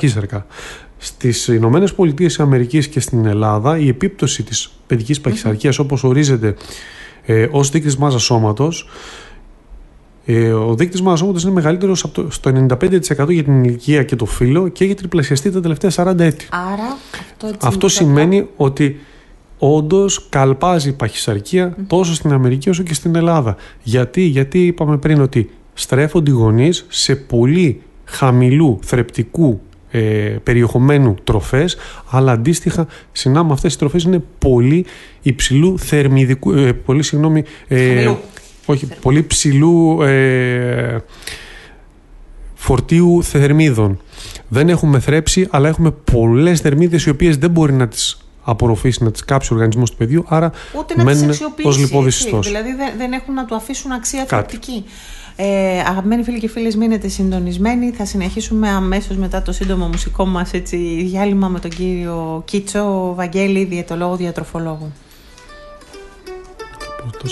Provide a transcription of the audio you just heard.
παχύσαρκα. Στις Ηνωμένες Πολιτείες Αμερικής και στην Ελλάδα η επίπτωση της παιδικής παχυσαρκίας, όπως ορίζεται ως δείκτης μάζας σώματος, ο δείκτης μάζας σώματος είναι μεγαλύτερος στο 95% για την ηλικία και το φύλο και έχει τριπλασιαστεί τα τελευταία 40 έτη. Άρα αυτό σημαίνει ότι όντως καλπάζει η παχυσαρκία τόσο στην Αμερική όσο και στην Ελλάδα. Γιατί είπαμε πριν ότι στρέφονται οι γονείς σε πολύ χαμηλού θρεπτικού περιεχομένου τροφές, αλλά αντίστοιχα συχνά με αυτές τις τροφές είναι πολύ υψηλού θερμιδικού, πολύ ψηλού φορτίου θερμίδων. Δεν έχουμε θρέψη, αλλά έχουμε πολλές θερμίδες οι οποίες δεν μπορεί να τις απορροφήσει, να τις κάψει ο οργανισμός του παιδιού, άρα μένουν ως λιπόδης ιστός. Δηλαδή δεν έχουν να του αφήσουν αξία θρεπτική. Αγαπημένοι φίλοι και φίλες, μείνετε συντονισμένοι. Θα συνεχίσουμε αμέσως μετά το σύντομο μουσικό μας διάλειμμα με τον κύριο Κίτσο Βαγγέλη, διαιτολόγο, διατροφολόγο.